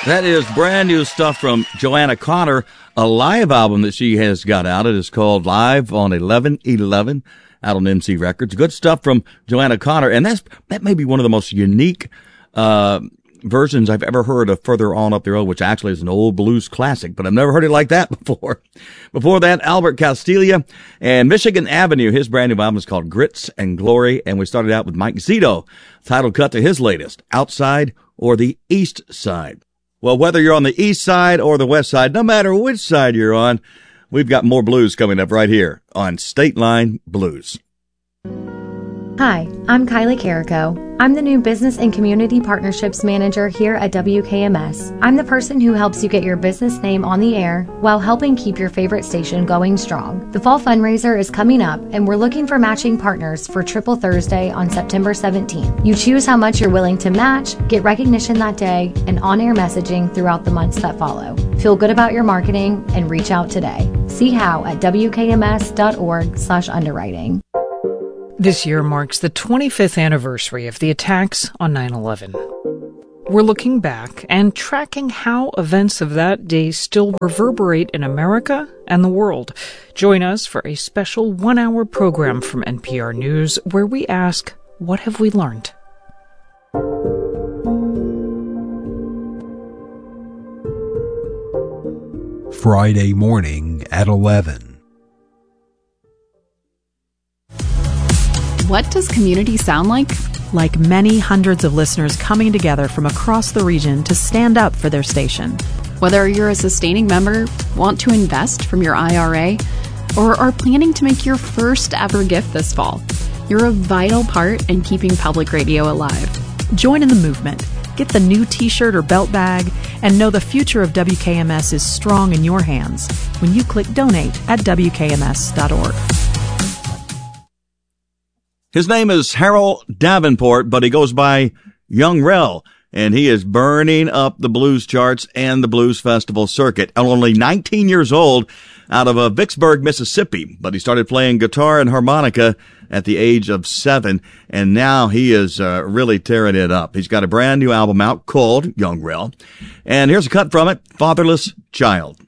That is brand new stuff from Joanna Connor, a live album that she has got out. It is called Live on 11/11, out on MC Records. Good stuff from Joanna Connor, and that may be one of the most unique versions I've ever heard of Further On Up the Road, which actually is an old blues classic, but I've never heard it like that before. Before that, Albert Castiglia and Michigan Avenue. His brand new album is called Grits and Glory, and we started out with Mike Zito, title cut to his latest, Outside or the East Side. Well, whether you're on the east side or the west side, no matter which side you're on, we've got more blues coming up right here on State Line Blues. Hi, I'm Kylie Carrico. I'm the new Business and Community Partnerships Manager here at WKMS. I'm the person who helps you get your business name on the air while helping keep your favorite station going strong. The fall fundraiser is coming up, and we're looking for matching partners for Triple Thursday on September 17th. You choose how much you're willing to match, get recognition that day, and on-air messaging throughout the months that follow. Feel good about your marketing and reach out today. See how at wkms.org/underwriting. This year marks the 25th anniversary of the attacks on 9/11. We're looking back and tracking how events of that day still reverberate in America and the world. Join us for a special one-hour program from NPR News where we ask, what have we learned? Friday morning at 11. What does community sound like? Like many hundreds of listeners coming together from across the region to stand up for their station. Whether you're a sustaining member, want to invest from your IRA, or are planning to make your first ever gift this fall, you're a vital part in keeping public radio alive. Join in the movement. Get the new t-shirt or belt bag and know the future of WKMS is strong in your hands when you click donate at WKMS.org. His name is Harold Davenport, but he goes by Young Rel, and he is burning up the blues charts and the blues festival circuit. Only 19 years old, out of Vicksburg, Mississippi, but he started playing guitar and harmonica at the age of 7, and now he is really tearing it up. He's got a brand new album out called Young Rel, and here's a cut from it, Fatherless Child.